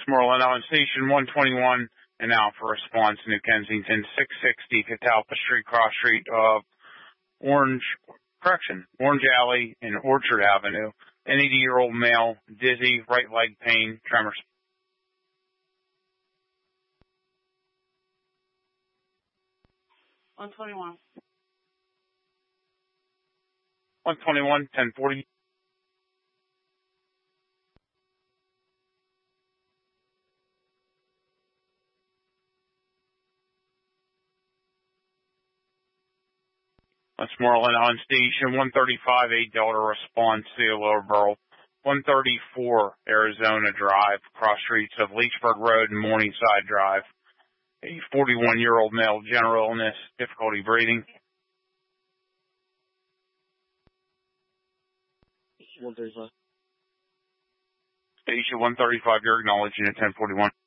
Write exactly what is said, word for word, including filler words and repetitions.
Westmoreland on station one twenty-one and now for response, New Kensington six sixty Catalpa Street, cross street of Orange, correction, Orange Alley and Orchard Avenue. An eighty-year-old male, dizzy, right leg pain, tremors. one twenty-one. one twenty-one, ten forty. Westmoreland on station one thirty-five, eight Delta response, to Lower Burl. one thirty-four Arizona Drive, cross streets of Leechburg Road and Morningside Drive. A forty-one-year-old male, general illness, difficulty breathing. one thirty-five. Station one thirty-five, you're acknowledging at ten forty-one.